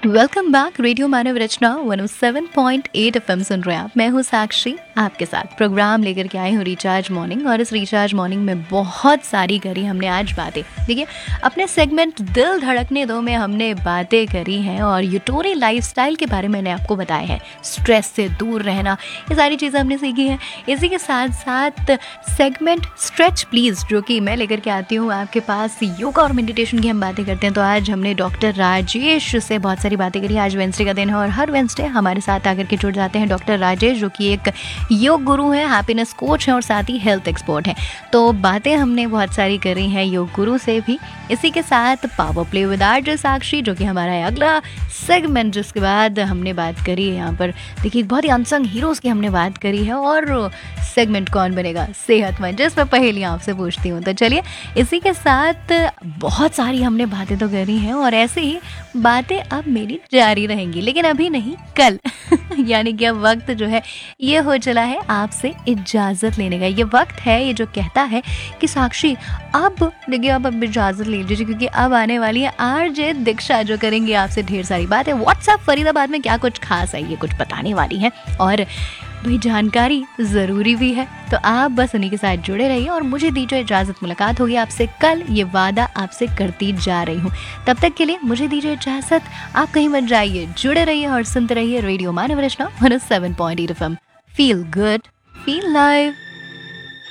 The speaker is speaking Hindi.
Welcome back. रेडियो मानव रचना 107.8 एफएम सुन रहे हैं आप। मैं हूँ साक्षी, आपके साथ प्रोग्राम लेकर के आई हूँ रिचार्ज मॉर्निंग। और इस रिचार्ज मॉर्निंग में बहुत सारी करी हमने आज बातें। देखिए, अपने सेगमेंट दिल धड़कने दो में हमने बातें करी हैं और यूटोरी लाइफस्टाइल के बारे में मैंने आपको बताया है। स्ट्रेस से दूर रहना, ये सारी चीज़ें हमने सीखी हैं। इसी के साथ साथ सेगमेंट स्ट्रेच प्लीज़, जो कि मैं लेकर के आती हूँ आपके पास, योगा और मेडिटेशन की हम बातें करते हैं। तो आज हमने डॉक्टर राजेश से बहुत सारी बातें करी। आज वेंसडे का दिन है और हर वेंसडे हमारे साथ आकर के जुड़ जाते हैं डॉक्टर राजेश, जो कि एक योग गुरु हैं, हैप्पीनेस कोच हैं और साथ ही हेल्थ एक्सपर्ट हैं। तो बातें हमने बहुत सारी करी हैं योग गुरु से भी। इसी के साथ पावर प्ले विद आरजे साक्षी, जो कि हमारा है अगला सेगमेंट, जिसके बाद हमने बात करी है यहाँ पर, देखिए, बहुत ही अनसंग हीरोज़ की हमने बात करी है। और सेगमेंट कौन बनेगा सेहतमंद, जिसमें पहेलियाँ आपसे पूछती हूँ। तो चलिए, इसी के साथ बहुत सारी हमने बातें तो करी हैं और ऐसे ही बातें अब मेरी जारी रहेंगी, लेकिन अभी नहीं, कल यानी कि अब वक्त जो है ये हो चला है आपसे इजाज़त लेने का। ये वक्त है ये जो कहता है कि साक्षी अब देखिए, अब इजाज़त ले लीजिए, क्योंकि अब आने वाली है आरजे दीक्षा, जो करेंगे आपसे ढेर सारी बातें। व्हाट्सएप फरीदाबाद में क्या कुछ खास है ये कुछ बताने वाली है और भाई जानकारी ज़रूरी भी है। तो आप बस उन्हीं के साथ जुड़े रहिए और मुझे दीजिए इजाज़त। मुलाकात होगी आपसे कल, ये वादा आपसे करती जा रही हूँ। तब तक के लिए मुझे दीजिए इजाज़त। आप कहीं मत जाइए, जुड़े रहिए और सुनते रहिए रेडियो मानव रचना 107.8 FM. Feel good, feel live.